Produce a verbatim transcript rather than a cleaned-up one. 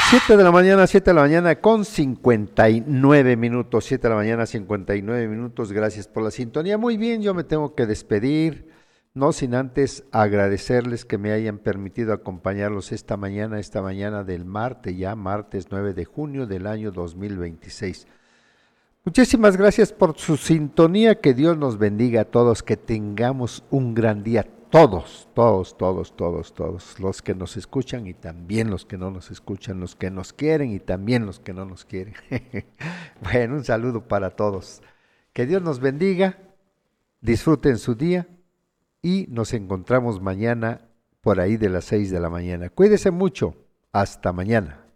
Siete de la mañana, siete de la mañana con cincuenta y nueve minutos, siete de la mañana, cincuenta y nueve minutos, gracias por la sintonía. Muy bien, yo me tengo que despedir, no sin antes agradecerles que me hayan permitido acompañarlos esta mañana, esta mañana del martes, ya martes nueve de junio del año dos mil veintiséis. Muchísimas gracias por su sintonía, que Dios nos bendiga a todos, que tengamos un gran día, todos, todos, todos, todos, todos, los que nos escuchan y también los que no nos escuchan, los que nos quieren y también los que no nos quieren. Bueno, un saludo para todos. Que Dios nos bendiga, disfruten su día y nos encontramos mañana por ahí de las seis de la mañana. Cuídese mucho, hasta mañana.